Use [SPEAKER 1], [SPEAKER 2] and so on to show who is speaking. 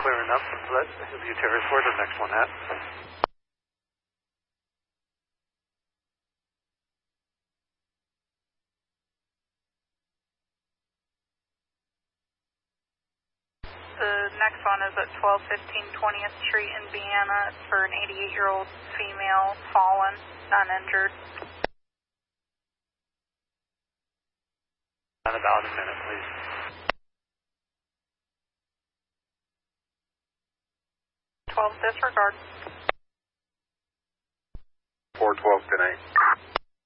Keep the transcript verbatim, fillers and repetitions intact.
[SPEAKER 1] clear enough. Let you tell us where the next one at.
[SPEAKER 2] The next one is at twelve fifteen twentieth Street in Vienna. It's for an eighty-eight-year-old female, fallen, uninjured.
[SPEAKER 1] In about a minute, please.
[SPEAKER 2] twelve disregard.
[SPEAKER 3] four twelve, good night.